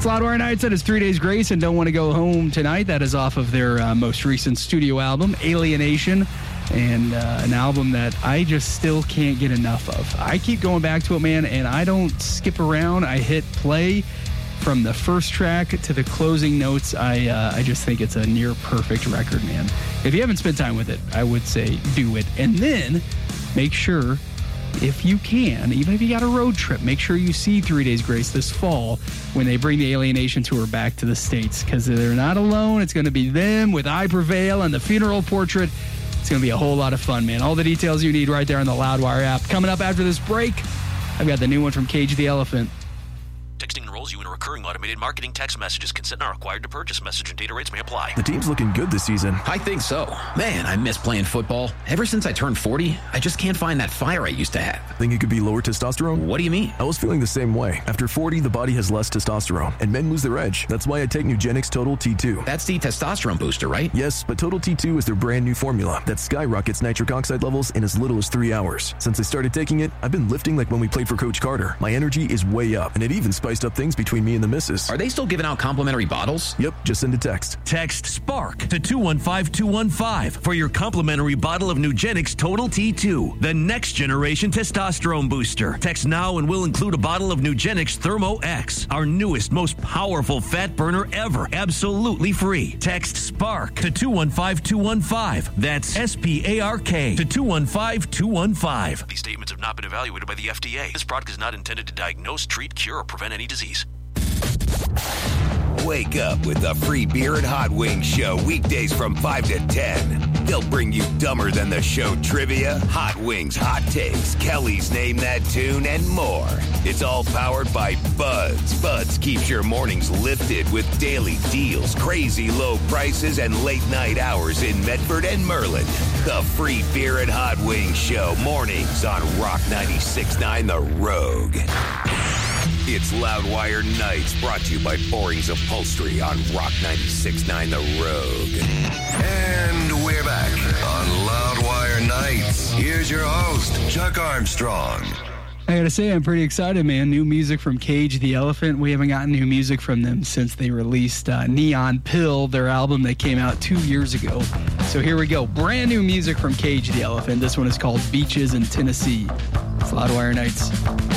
Loudwire Nights, that is 3 Days Grace and Don't Want to Go Home Tonight. That is off of their most recent studio album, Alienation, and an album that I just still can't get enough of. I keep going back to it, man, and I don't skip around. I hit play from the first track to the closing notes. I just think it's a near perfect record, man. If you haven't spent time with it, I would say do it. And then make sure, if you can, even if you got a road trip, make sure you see 3 Days Grace this fall when they bring the Alienation tour back to the States, because they're not alone. It's going to be them with I Prevail and the Funeral Portrait. It's going to be a whole lot of fun, man. All the details you need right there on the Loudwire app. Coming up after this break, I've got the new one from Cage the Elephant. Texting enrolls you in a recurring automated marketing text messages. Consent not required to purchase. Message and data rates may apply. The team's looking good this season. I think so. Man, I miss playing football. Ever since I turned 40, I just can't find that fire I used to have. Think it could be lower testosterone? What do you mean? I was feeling the same way. After 40, the body has less testosterone, and men lose their edge. That's why I take Nugenix Total T2. That's the testosterone booster, right? Yes, but Total T2 is their brand new formula that skyrockets nitric oxide levels in as little as 3 hours. Since I started taking it, I've been lifting like when we played for Coach Carter. My energy is way up, and it even spiced up things between me and the missus. Are they still giving out complimentary bottles? Yep, just send a text. Text SPARK to 215-215 for your complimentary bottle of Nugenix Total T2, the next generation testosterone booster. Text now and we'll include a bottle of Nugenix Thermo X, our newest, most powerful fat burner ever, absolutely free. Text SPARK to 215-215. That's SPARK to 215-215. These statements have not been evaluated by the FDA. This product is not intended to diagnose, treat, cure, or prevent any disease. Wake up with the Free Beer and Hot Wings Show weekdays from 5 to 10. They'll bring you dumber than the show trivia, hot wings, hot takes, Kelly's Name That Tune, and more. It's all powered by Buds. Buds keeps your mornings lifted with daily deals, crazy low prices, and late night hours in Medford and Merlin. The Free Beer and Hot Wings Show mornings on Rock 96.9 The Rogue. It's Loudwire Nights, brought to you by Boring's Upholstery on Rock 96.9 The Rogue. And we're back on Loudwire Nights. Here's your host, Chuck Armstrong. I gotta say, I'm pretty excited, man. New music from Cage the Elephant. We haven't gotten new music from them since they released Neon Pill, their album that came out 2 years ago. So here we go. Brand new music from Cage the Elephant. This one is called Beaches in Tennessee. It's Loudwire Nights.